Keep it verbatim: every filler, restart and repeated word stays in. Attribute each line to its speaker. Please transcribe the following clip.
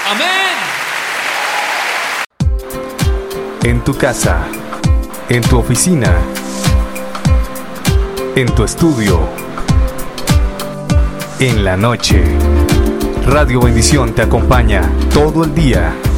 Speaker 1: Amén.
Speaker 2: En tu casa, en tu oficina, en tu estudio, en la noche. Radio Bendición te acompaña todo el día.